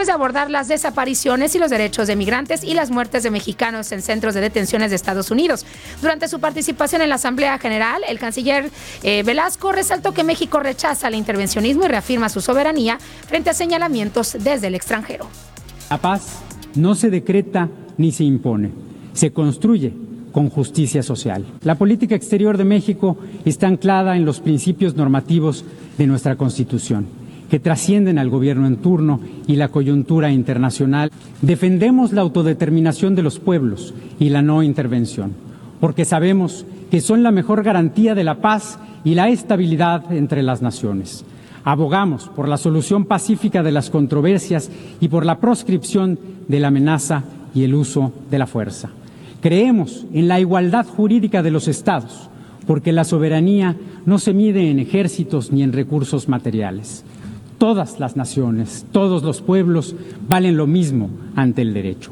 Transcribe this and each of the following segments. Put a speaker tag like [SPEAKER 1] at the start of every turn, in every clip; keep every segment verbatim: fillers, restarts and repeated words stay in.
[SPEAKER 1] después de abordar las desapariciones y los derechos de migrantes y las muertes de mexicanos en centros de detenciones de Estados Unidos. Durante su participación en la Asamblea General, el canciller eh, Velasco resaltó que México rechaza el intervencionismo y reafirma su soberanía frente a señalamientos desde el extranjero.
[SPEAKER 2] La paz no se decreta ni se impone, se construye con justicia social. La política exterior de México está anclada en los principios normativos de nuestra Constitución, que trascienden al gobierno en turno y la coyuntura internacional. Defendemos la autodeterminación de los pueblos y la no intervención, porque sabemos que son la mejor garantía de la paz y la estabilidad entre las naciones. Abogamos por la solución pacífica de las controversias y por la proscripción de la amenaza y el uso de la fuerza. Creemos en la igualdad jurídica de los estados, porque la soberanía no se mide en ejércitos ni en recursos materiales. Todas las naciones, todos los pueblos valen lo mismo ante el derecho.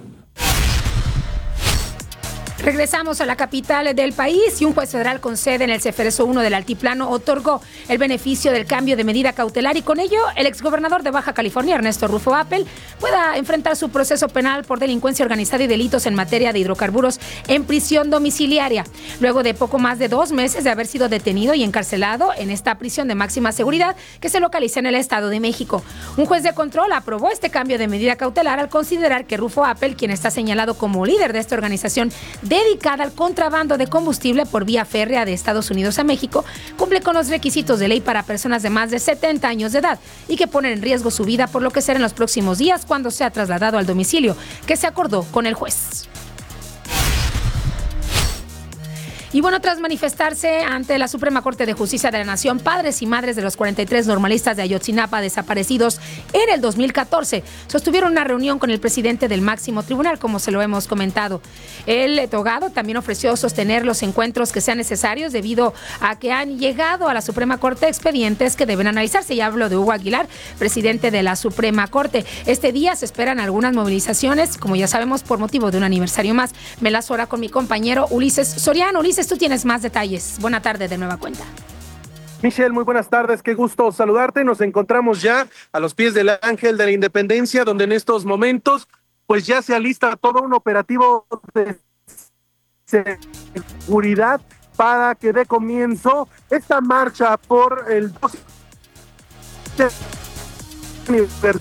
[SPEAKER 1] Regresamos a la capital del país y un juez federal con sede en el Ceferezo uno del Altiplano otorgó el beneficio del cambio de medida cautelar y con ello el exgobernador de Baja California, Ernesto Rufo Appel, pueda enfrentar su proceso penal por delincuencia organizada y delitos en materia de hidrocarburos en prisión domiciliaria. Luego de poco más de dos meses de haber sido detenido y encarcelado en esta prisión de máxima seguridad que se localiza en el Estado de México. Un juez de control aprobó este cambio de medida cautelar al considerar que Rufo Appel, quien está señalado como líder de esta organización dedicada al contrabando de combustible por vía férrea de Estados Unidos a México, cumple con los requisitos de ley para personas de más de setenta años de edad y que ponen en riesgo su vida, por lo que será en los próximos días cuando sea trasladado al domicilio que se acordó con el juez. Y bueno, tras manifestarse ante la Suprema Corte de Justicia de la Nación, padres y madres de los cuarenta y tres normalistas de Ayotzinapa desaparecidos en el dos mil catorce sostuvieron una reunión con el presidente del máximo tribunal, como se lo hemos comentado. El togado también ofreció sostener los encuentros que sean necesarios debido a que han llegado a la Suprema Corte expedientes que deben analizarse. Y hablo de Hugo Aguilar, presidente de la Suprema Corte. Este día se esperan algunas movilizaciones, como ya sabemos, por motivo de un aniversario más. Me las hora con mi compañero Ulises Soriano. Ulises, tú tienes más detalles. Buena tarde de nueva cuenta.
[SPEAKER 3] Michelle, muy buenas tardes, qué gusto saludarte. Nos encontramos ya a los pies del Ángel de la Independencia, donde en estos momentos pues ya se alista todo un operativo de seguridad para que dé comienzo esta marcha por el doce aniversario.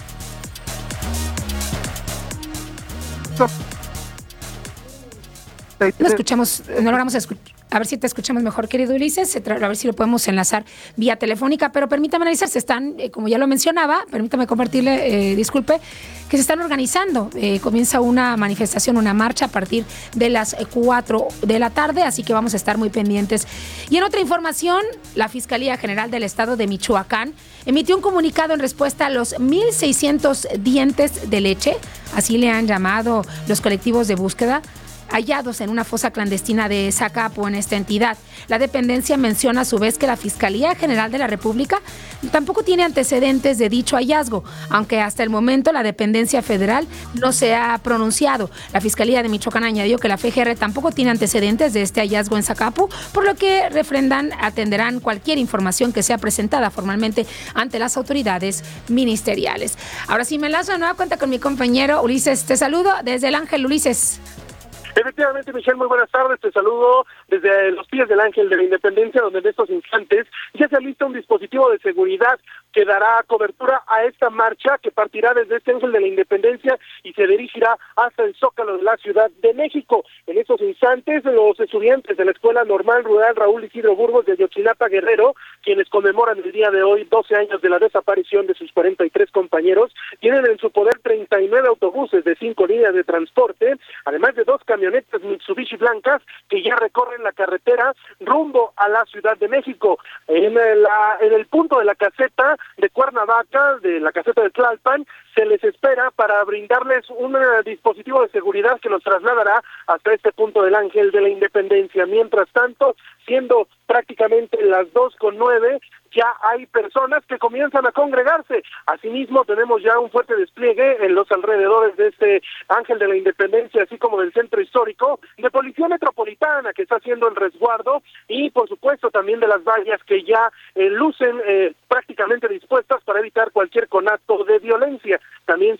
[SPEAKER 1] No escuchamos, no logramos escuchar. A ver si te escuchamos mejor, querido Ulises, a ver si lo podemos enlazar vía telefónica, pero permítame analizar, se están, eh, como ya lo mencionaba, permítame compartirle, eh, disculpe, que se están organizando. Eh, comienza una manifestación, una marcha a partir de las cuatro de la tarde, así que vamos a estar muy pendientes. Y en otra información, la Fiscalía General del Estado de Michoacán emitió un comunicado en respuesta a los mil seiscientos dientes de leche, así le han llamado los colectivos de búsqueda, hallados en una fosa clandestina de Zacapu en esta entidad. La dependencia menciona a su vez que la Fiscalía General de la República tampoco tiene antecedentes de dicho hallazgo, aunque hasta el momento la dependencia federal no se ha pronunciado. La Fiscalía de Michoacán añadió que la F G R tampoco tiene antecedentes de este hallazgo en Zacapu, por lo que refrendan, atenderán cualquier información que sea presentada formalmente ante las autoridades ministeriales. Ahora sí me enlazo de nueva cuenta con mi compañero Ulises. Te saludo desde el Ángel, Ulises.
[SPEAKER 3] Efectivamente, Michelle, muy buenas tardes. Te saludo desde los pies del Ángel de la Independencia, donde en estos instantes ya se alista un dispositivo de seguridad que dará cobertura a esta marcha que partirá desde este Ángel de la Independencia y se dirigirá hasta el Zócalo de la Ciudad de México. En estos instantes, los estudiantes de la Escuela Normal Rural Raúl Isidro Burgos de Ayotzinapa, Guerrero, quienes conmemoran el día de hoy doce años de la desaparición de sus cuarenta y tres compañeros, tienen en su poder treinta y nueve autobuses de cinco líneas de transporte, además de dos camionetas Mitsubishi blancas que ya recorren la carretera rumbo a la Ciudad de México. En, la, en el punto de la caseta de Cuernavaca, de la caseta de Tlalpan, se les espera para brindarles un uh, dispositivo de seguridad que los trasladará hasta este punto del Ángel de la Independencia. Mientras tanto, siendo prácticamente las dos con nueve, ya hay personas que comienzan a congregarse. Asimismo, tenemos ya un fuerte despliegue en los alrededores de este Ángel de la Independencia, así como del centro histórico, de Policía Metropolitana, que está haciendo el resguardo, y por supuesto también de las vallas que ya eh, lucen eh, prácticamente dispuestas para evitar cualquier conato de violencia. También